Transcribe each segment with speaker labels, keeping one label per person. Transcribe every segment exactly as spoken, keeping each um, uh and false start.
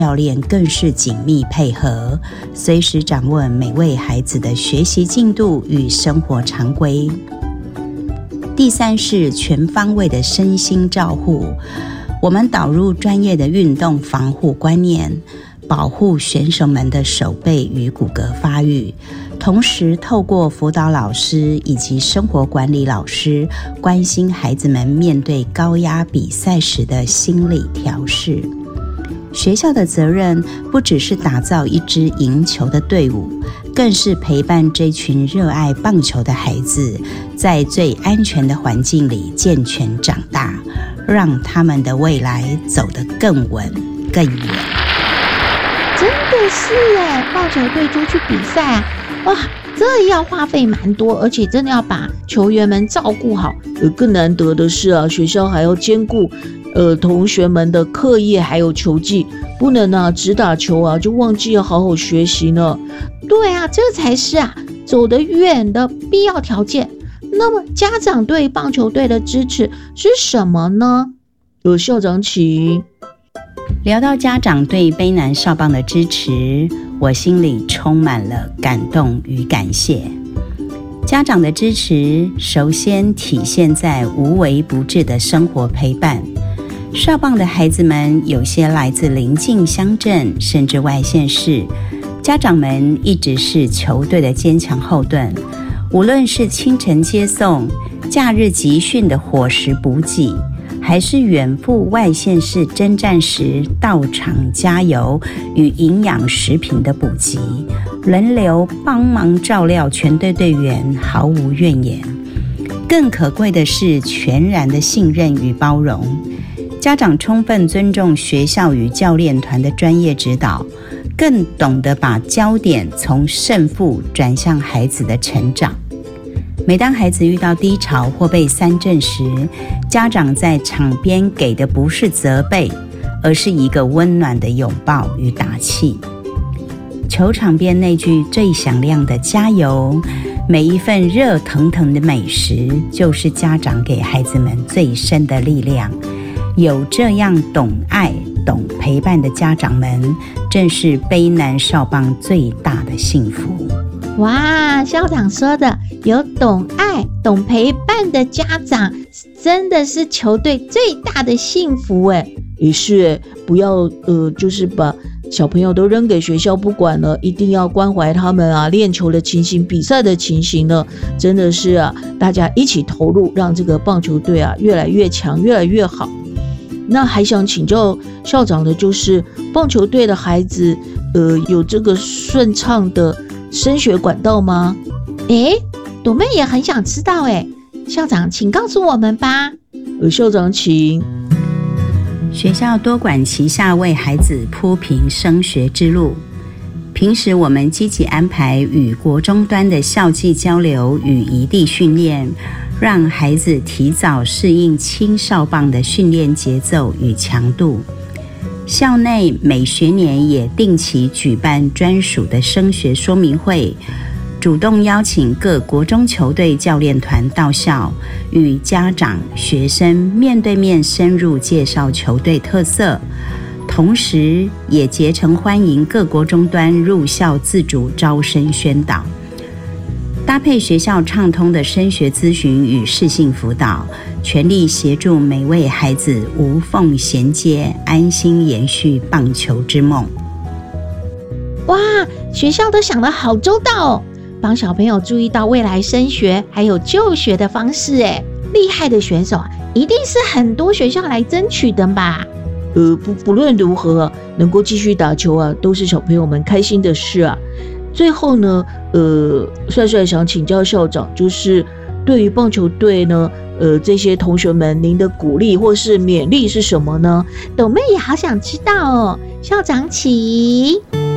Speaker 1: 教练更是紧密配合，随时掌握每位孩子的学习进度与生活常规。第三是全方位的身心照护，我们导入专业的运动防护观念，保护选手们的手背与骨骼发育，同时透过辅导老师以及生活管理老师，关心孩子们面对高压比赛时的心理调试。学校的责任不只是打造一支赢球的队伍，更是陪伴这群热爱棒球的孩子，在最安全的环境里健全长大，让他们的未来走得更稳更远。
Speaker 2: 真的是耶，棒球队出去比赛啊，哇，这要花费蛮多，而且真的要把球员们照顾好。
Speaker 3: 呃，更难得的是啊，学校还要兼顾呃同学们的课业还有球技，不能啊只打球啊就忘记要好好学习呢。
Speaker 2: 对啊，这才是啊走得远的必要条件。那么家长对棒球队的支持是什么呢？
Speaker 3: 呃，校长请。
Speaker 1: 聊到家长对卑南少棒的支持，我心里充满了感动与感谢。家长的支持首先体现在无微不至的生活陪伴。少棒的孩子们有些来自邻近乡镇甚至外县市，家长们一直是球队的坚强后盾，无论是清晨接送、假日集训的伙食补给，还是远赴外县市征战时到场加油与营养食品的补给，轮流帮忙照料全队队员，毫无怨言。更可贵的是全然的信任与包容，家长充分尊重学校与教练团的专业指导，更懂得把焦点从胜负转向孩子的成长。每当孩子遇到低潮或被三振时，家长在场边给的不是责备，而是一个温暖的拥抱与打气。球场边那句最响亮的加油，每一份热腾腾的美食，就是家长给孩子们最深的力量。有这样懂爱、懂陪伴的家长们，正是卑南少棒最大的幸福。
Speaker 2: 哇，校长说的有懂爱懂陪伴的家长，真的是球队最大的幸福哎。
Speaker 3: 也是不要呃，就是把小朋友都扔给学校不管了，一定要关怀他们啊，练球的情形、比赛的情形呢，真的是啊，大家一起投入，让这个棒球队啊越来越强，越来越好。那还想请教校长的就是，棒球队的孩子呃有这个顺畅的升学管道吗？
Speaker 2: 诶，朵妹也很想知道诶，校长请告诉我们吧。
Speaker 3: 呃，校长请。
Speaker 1: 学校多管齐下，为孩子铺平升学之路。平时我们积极安排与国中端的校际交流与异地训练，让孩子提早适应青少棒的训练节奏与强度。校内每学年也定期举办专属的升学说明会，主动邀请各国中球队教练团到校，与家长、学生面对面深入介绍球队特色，同时也竭诚欢迎各国中端入校自主招生宣导，搭配学校畅通的升学咨询与适性辅导，全力协助每位孩子无缝衔接，安心延续棒球之梦。
Speaker 2: 哇，学校都想得好周到哦，帮小朋友注意到未来升学还有就学的方式耶，厉害的选手啊，一定是很多学校来争取的吧？
Speaker 3: 呃，不不论如何啊，能够继续打球啊，都是小朋友们开心的事啊。最后呢，呃，帅帅想请教校长，就是对于棒球队呢，呃，这些同学们，您的鼓励或是勉励是什么呢？
Speaker 2: 朵妹也好想知道哦，校长请。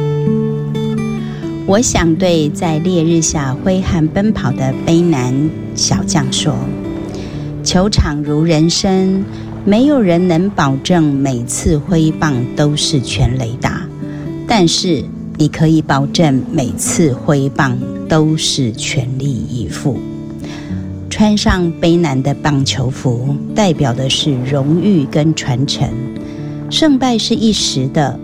Speaker 1: 我想对在烈日下挥汗奔跑的卑南小将说，球场如人生，没有人能保证每次挥棒都是全垒打，但是你可以保证每次挥棒都是全力以赴。穿上卑南的棒球服，代表的是荣誉跟传承。胜败是一时的，